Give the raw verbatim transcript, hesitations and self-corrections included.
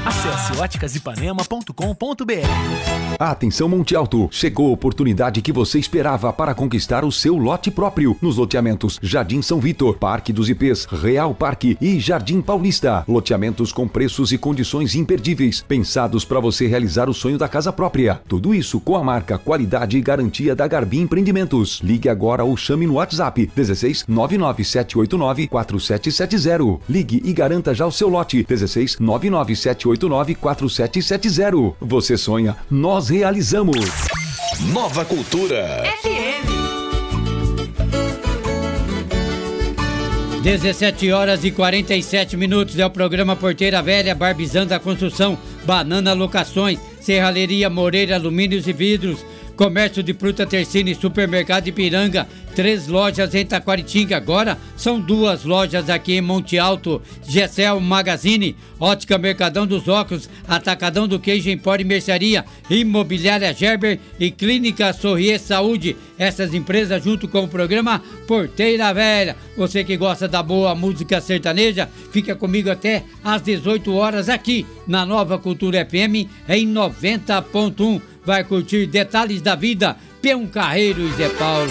Acesse óticas ipanema ponto com ponto br. Atenção Monte Alto, chegou a oportunidade que você esperava para conquistar o seu lote próprio nos loteamentos Jardim São Vitor, Parque dos Ipês, Real Parque e Jardim Paulista. Loteamentos com preços e condições imperdíveis, pensados para você realizar o sonho da casa própria. Tudo isso com a marca, qualidade e garantia da Garbi Empreendimentos. Ligue agora ou chame no WhatsApp dezesseis nove nove sete oito nove quatro sete sete zero. Ligue e garanta já o seu lote dezesseis nove nove sete oito nove quatro sete sete zero. Você sonha, nós realizamos. Nova Cultura F M. dezessete horas e quarenta e sete minutos é o programa Porteira Velha, Barbizando a Construção, Banana Locações, Serralheria Moreira Alumínios e Vidros, Comércio de Fruta Tercine, Supermercado Ipiranga, três lojas em Taquaritinga, agora são duas lojas aqui em Monte Alto, Gessel Magazine, Ótica Mercadão dos Óculos, Atacadão do Queijo Empório e Mercearia, Imobiliária Gerber e Clínica Sorrier Saúde. Essas empresas junto com o programa Porteira Velha. Você que gosta da boa música sertaneja, fica comigo até às dezoito horas aqui na Nova Cultura F M em noventa ponto um. Vai curtir Detalhes da Vida, Peão Carreiro e Zé Paulo.